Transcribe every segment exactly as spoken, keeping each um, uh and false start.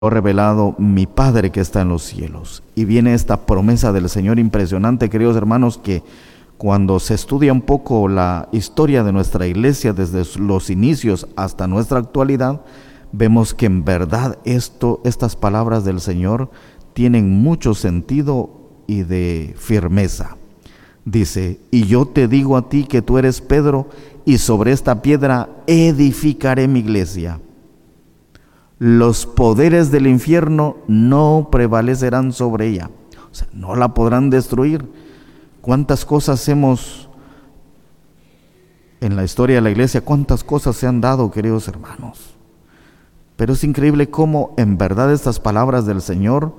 revelado mi Padre que está en los cielos. Y viene esta promesa del Señor impresionante, queridos hermanos, que cuando se estudia un poco la historia de nuestra iglesia desde los inicios hasta nuestra actualidad, vemos que en verdad esto, estas palabras del Señor tienen mucho sentido y de firmeza. Dice: y yo te digo a ti que tú eres Pedro, y sobre esta piedra edificaré mi iglesia. Los poderes del infierno no prevalecerán sobre ella. O sea, no la podrán destruir. ¿Cuántas cosas hemos, en la historia de la iglesia, cuántas cosas se han dado, queridos hermanos? Pero es increíble cómo en verdad estas palabras del Señor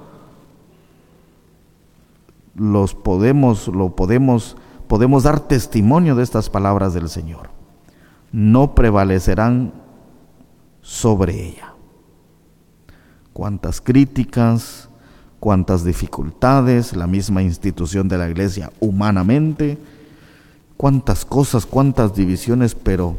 los podemos, lo podemos, podemos dar testimonio de estas palabras del Señor. No prevalecerán sobre ella. Cuántas críticas, cuántas dificultades, la misma institución de la iglesia humanamente, cuántas cosas, cuántas divisiones, pero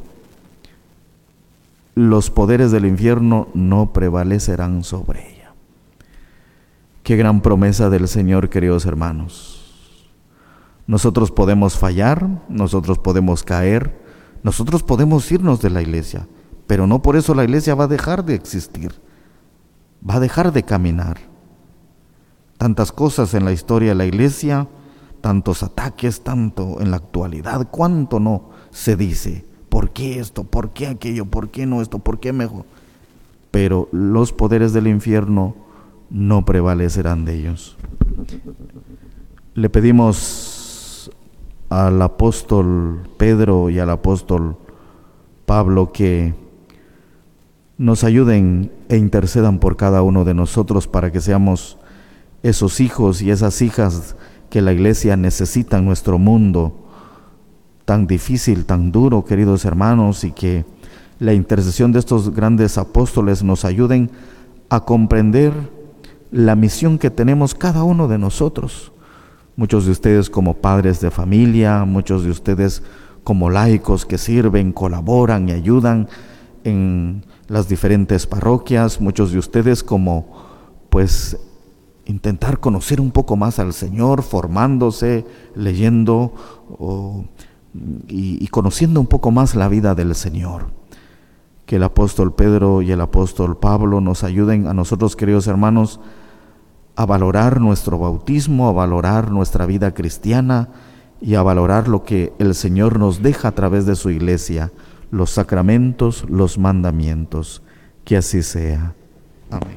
los poderes del infierno no prevalecerán sobre ella. Qué gran promesa del Señor, queridos hermanos. Nosotros podemos fallar, nosotros podemos caer, nosotros podemos irnos de la iglesia, pero no por eso la iglesia va a dejar de existir. Va a dejar de caminar. Tantas cosas en la historia de la iglesia, tantos ataques, tanto en la actualidad, cuánto no se dice. ¿Por qué esto? ¿Por qué aquello? ¿Por qué no esto? ¿Por qué mejor? Pero los poderes del infierno no prevalecerán de ellos. Le pedimos al apóstol Pedro y al apóstol Pablo que nos ayuden e intercedan por cada uno de nosotros para que seamos esos hijos y esas hijas que la iglesia necesita en nuestro mundo tan difícil, tan duro, queridos hermanos, y que la intercesión de estos grandes apóstoles nos ayuden a comprender la misión que tenemos cada uno de nosotros. Muchos de ustedes como padres de familia, muchos de ustedes como laicos que sirven, colaboran y ayudan en las diferentes parroquias, muchos de ustedes como pues intentar conocer un poco más al Señor, formándose, leyendo oh, y, y conociendo un poco más la vida del Señor. Que el apóstol Pedro y el apóstol Pablo nos ayuden a nosotros, queridos hermanos, a valorar nuestro bautismo, a valorar nuestra vida cristiana y a valorar lo que el Señor nos deja a través de su iglesia, los sacramentos, los mandamientos. Que así sea. Amén.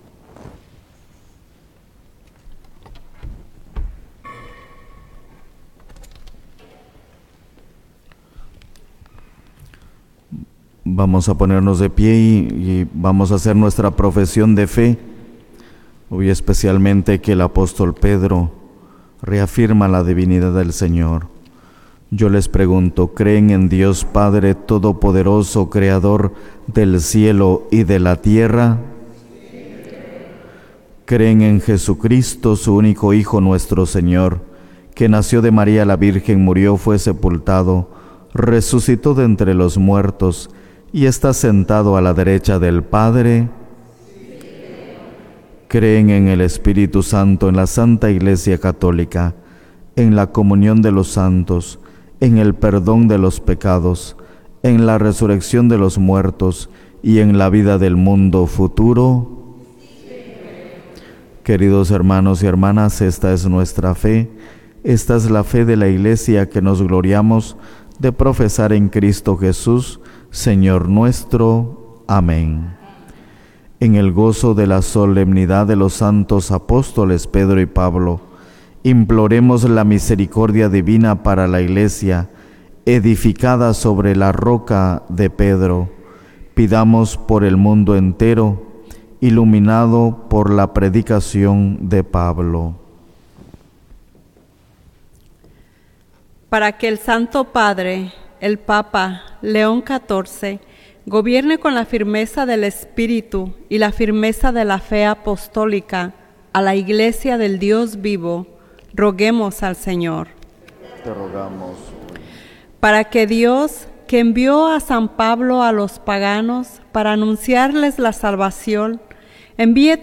Vamos a ponernos de pie y, y vamos a hacer nuestra profesión de fe. Hoy especialmente que el apóstol Pedro reafirma la divinidad del Señor. Yo les pregunto, ¿creen en Dios Padre Todopoderoso, Creador del cielo y de la tierra? ¿Creen en Jesucristo, su único Hijo, nuestro Señor, que nació de María la Virgen, murió, fue sepultado, resucitó de entre los muertos y está sentado a la derecha del Padre? ¿Creen en el Espíritu Santo, en la Santa Iglesia Católica, en la comunión de los santos, en el perdón de los pecados, en la resurrección de los muertos y en la vida del mundo futuro? Queridos hermanos y hermanas, esta es nuestra fe, esta es la fe de la Iglesia que nos gloriamos de profesar en Cristo Jesús, Señor nuestro. Amén. En el gozo de la solemnidad de los santos apóstoles Pedro y Pablo, imploremos la misericordia divina para la Iglesia, edificada sobre la roca de Pedro. Pidamos por el mundo entero, iluminado por la predicación de Pablo. Para que el Santo Padre, el Papa León catorce, gobierne con la firmeza del Espíritu y la firmeza de la fe apostólica a la Iglesia del Dios vivo, roguemos al Señor. Te rogamos. Para que Dios, que envió a San Pablo a los paganos para anunciarles la salvación, Envíe